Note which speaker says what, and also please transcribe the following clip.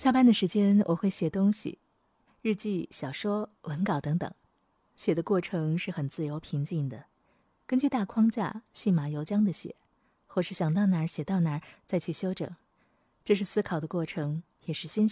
Speaker 1: 下班的时间我会写东西，日记、小说、文稿等等。写的过程是很自由平静的，根据大框架信马由缰的写，或是想到哪儿写到哪儿再去修整。这是思考的过程，也是心情